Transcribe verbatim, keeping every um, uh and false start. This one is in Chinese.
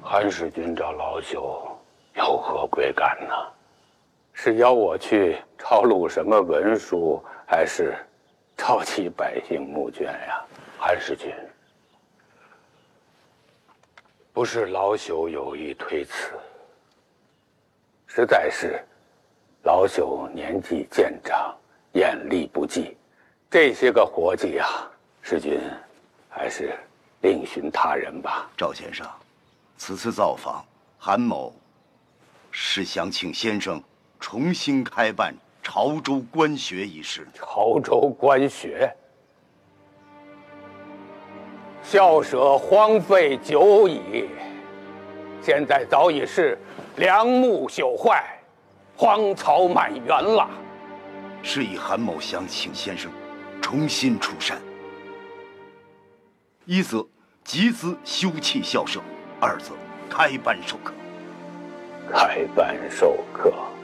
韩世君找老朽有何贵干呢？是要我去抄录什么文书，还是召集百姓募捐呀？韩世君，不是老朽有意推辞，实在是老朽年纪渐长，眼力不济，这些个活计呀，世君还是另寻他人吧。 赵先生，此次造访，韩某是想请先生重新开办潮州官学一事。 潮州官学，校舍荒废久矣，现在早已是梁木朽坏，荒草满园了。 是以韩某想请先生重新出山。一则集资修葺校舍，二则开班授课。 开班授课。